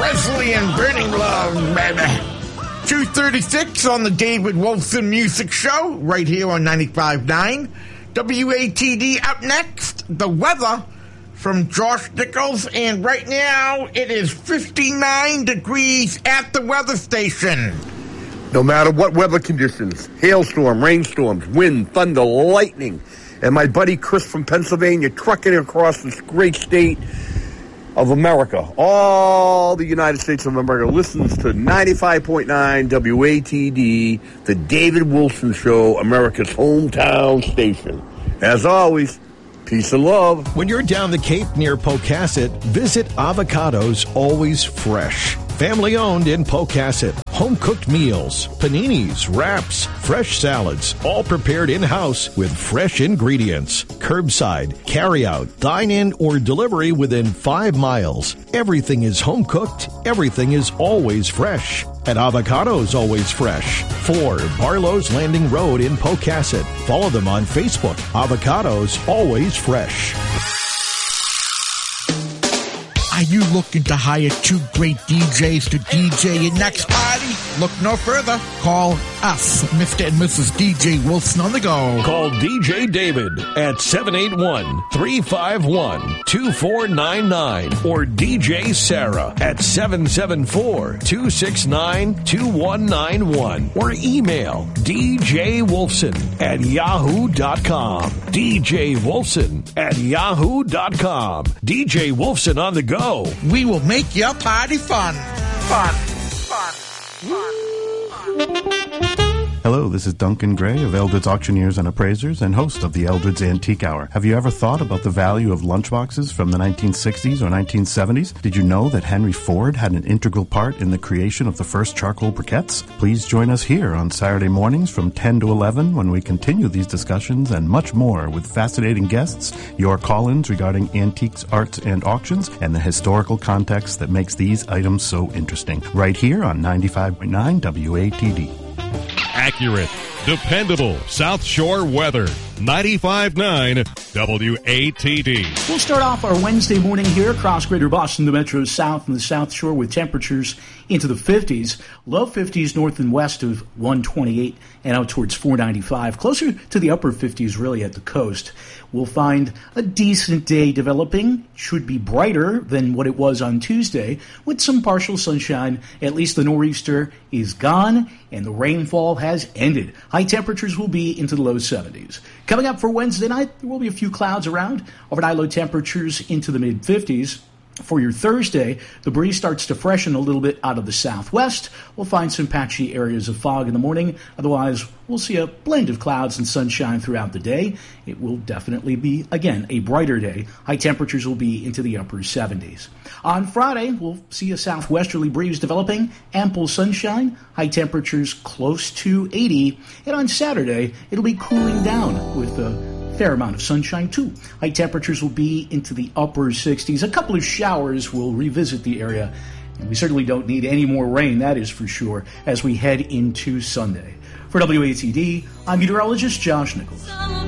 Presley and Burning Love, baby. 2:36 on the David Wolfson Music Show, right here on 95.9 WATD. Up next, the weather from Josh Nichols, and right now it is 59 degrees at the weather station. No matter what weather conditions, hailstorm, rainstorms, wind, thunder, lightning, and my buddy Chris from Pennsylvania trucking across this great state of America, all the United States of America listens to 95.9 WATD, the David Wolfson Show, America's hometown station. As always, peace and love. When you're down the Cape near Pocasset, visit Avocados Always Fresh. Family owned in Pocasset. Home-cooked meals, paninis, wraps, fresh salads, all prepared in-house with fresh ingredients. Curbside, carry-out, dine-in, or delivery within 5 miles. Everything is home-cooked. Everything is always fresh. At Avocados Always Fresh. 4 Barlow's Landing Road in Pocasset. Follow them on Facebook. Avocados Always Fresh. Are you looking to hire 2 great DJs to DJ your next party? Look no further. Call us, Mr. and Mrs. DJ Wolfson on the go. Call DJ David at 781-351-2499 or DJ Sarah at 774-269-2191 or email djwolfson at yahoo.com. DJ Wolfson at yahoo.com. DJ Wolfson on the go. We will make your party fun. Fun. Hello, this is Duncan Gray of Eldred's Auctioneers and Appraisers and host of the Eldred's Antique Hour. Have you ever thought about the value of lunchboxes from the 1960s or 1970s? Did you know that Henry Ford had an integral part in the creation of the first charcoal briquettes? Please join us here on Saturday mornings from 10 to 11 when we continue these discussions and much more with fascinating guests, your call-ins regarding antiques, arts, and auctions, and the historical context that makes these items so interesting. Right here on 95.9 WATD. Accurate, dependable South Shore weather. 95.9 WATD. We'll start off our Wednesday morning here across Greater Boston, the Metro South, and the South Shore with temperatures into the 50s. Low 50s north and west of 128 and out towards 495. Closer to the upper 50s really at the coast. We'll find a decent day developing. Should be brighter than what it was on Tuesday with some partial sunshine. At least the nor'easter is gone and the rainfall has ended. High temperatures will be into the low 70s. Coming up for Wednesday night, there will be a few clouds around. Overnight low temperatures into the mid-50s. For your Thursday, the breeze starts to freshen a little bit out of the southwest. We'll find some patchy areas of fog in the morning. Otherwise, we'll see a blend of clouds and sunshine throughout the day. It will definitely be, again, a brighter day. High temperatures will be into the upper 70s. On Friday, we'll see a southwesterly breeze developing, ample sunshine, high temperatures close to 80. And on Saturday, it'll be cooling down with a fair amount of sunshine, too. High temperatures will be into the upper 60s. A couple of showers will revisit the area, and we certainly don't need any more rain, that is for sure, as we head into Sunday. For WATD, I'm meteorologist Josh Nichols.